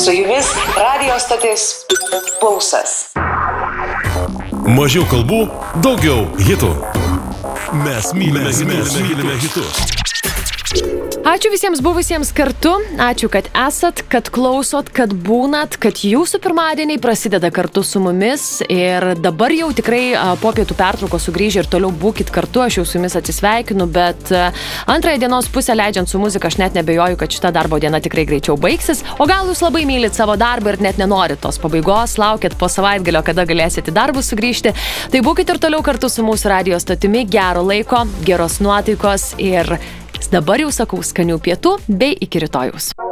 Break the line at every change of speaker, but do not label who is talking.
Su jumis radio stotis Pulsas.
Mažiau kalbų, daugiau hitų. Mes mylime hitus.
Ačiū visiems buvusiems kartu, ačiū, kad esat, kad klausot, kad būnat, kad jūsų pirmadieniai prasideda kartu su mumis ir dabar jau tikrai po pietų pertraukos sugrįžę ir toliau būkit kartu, aš jau su jumis atsisveikinu, bet antrąją dienos pusę leidžiant su muzika, aš net nebejoju, kad šita darbo diena tikrai greičiau baigsis, o gal jūs labai mylit savo darbą ir net nenorit tos pabaigos, laukit po savaitgalio, kada galėsite į darbus sugrįžti, tai būkit ir toliau kartu su mūsų radio stotimi, gero laiko, geros nuotaikos ir dabar jau sakau skanių pietų bei iki rytojaus.